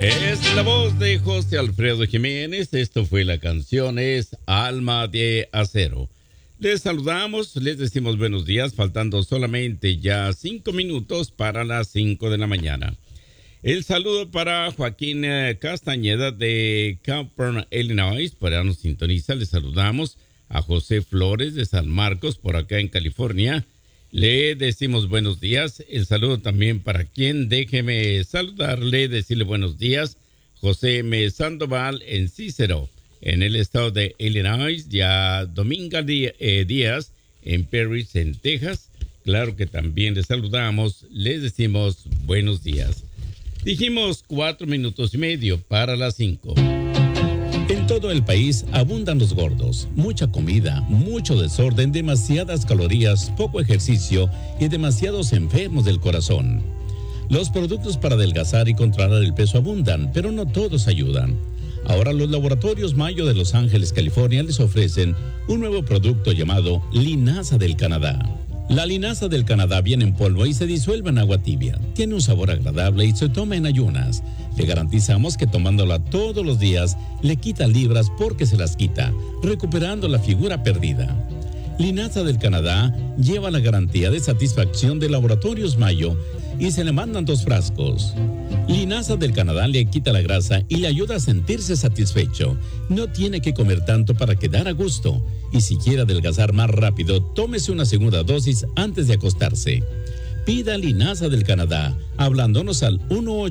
Es la voz de José Alfredo Jiménez. Esto fue la canción, es Alma de Acero. Les saludamos, les decimos buenos días, faltando solamente ya 5 minutos para las 5 de la mañana. El saludo para Joaquín Castañeda de Camper, Illinois, por allá nos sintoniza. Les saludamos a José Flores de San Marcos, por acá en California. Le decimos buenos días. El saludo también para quien, déjeme saludarle, decirle buenos días. José M. Sandoval en Cícero, en el estado de Illinois. Ya Dominga Díaz en Perry, en Texas. Claro que también les saludamos, les decimos buenos días. Dijimos 4 minutos y medio para las 5. En todo el país abundan los gordos, mucha comida, mucho desorden, demasiadas calorías, poco ejercicio y demasiados enfermos del corazón. Los productos para adelgazar y controlar el peso abundan, pero no todos ayudan. Ahora los laboratorios Mayo de Los Ángeles, California, les ofrecen un nuevo producto llamado Linaza del Canadá. La linaza del Canadá viene en polvo y se disuelve en agua tibia. Tiene un sabor agradable y se toma en ayunas. Le garantizamos que tomándola todos los días le quita libras porque se las quita, recuperando la figura perdida. Linaza del Canadá lleva la garantía de satisfacción de Laboratorios Mayo y se le mandan 2 frascos. Linaza del Canadá le quita la grasa y le ayuda a sentirse satisfecho. No tiene que comer tanto para quedar a gusto. Y si quiere adelgazar más rápido, tómese una segunda dosis antes de acostarse. Pida Linaza del Canadá hablándonos al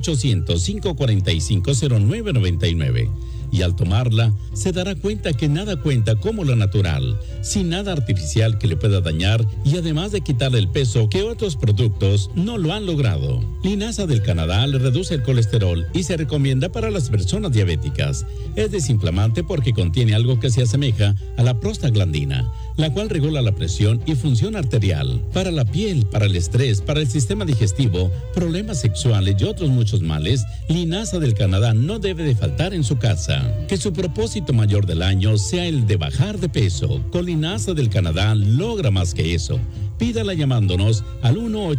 1-800-545-0999. Y al tomarla, se dará cuenta que nada cuenta como lo natural, sin nada artificial que le pueda dañar y además de quitarle el peso que otros productos no lo han logrado. Linaza del Canadá le reduce el colesterol y se recomienda para las personas diabéticas. Es desinflamante porque contiene algo que se asemeja a la prostaglandina, la cual regula la presión y función arterial. Para la piel, para el estrés, para el sistema digestivo, problemas sexuales y otros muchos males, Linaza del Canadá no debe de faltar en su casa. Que su propósito mayor del año sea el de bajar de peso. Con Linaza del Canadá logra más que eso. Pídala llamándonos al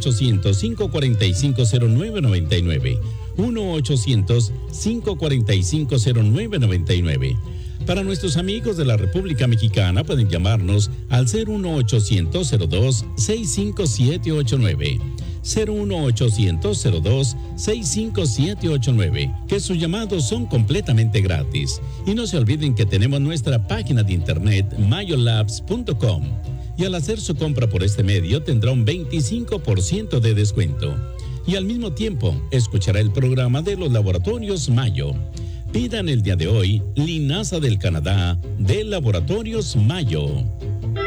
1-800-545-0999. 1-800-545-0999. Para nuestros amigos de la República Mexicana pueden llamarnos al 01800-02-65789. 01800-02-65789, que sus llamados son completamente gratis. Y no se olviden que tenemos nuestra página de internet mayolabs.com y al hacer su compra por este medio tendrá un 25% de descuento. Y al mismo tiempo escuchará el programa de los Laboratorios Mayo. Pidan el día de hoy Linaza del Canadá de Laboratorios Mayo.